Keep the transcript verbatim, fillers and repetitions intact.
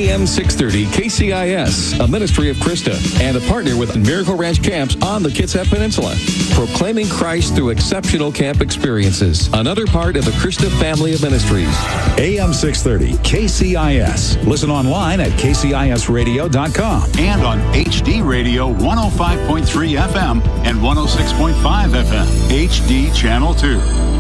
A M six thirty K C I S, a ministry of Krista, and a partner with Miracle Ranch Camps on the Kitsap Peninsula. Proclaiming Christ through exceptional camp experiences. Another part of the Krista family of ministries. A M six thirty K C I S. Listen online at K C I S radio dot com. And on H D Radio one oh five point three F M and one oh six point five F M. H D Channel two.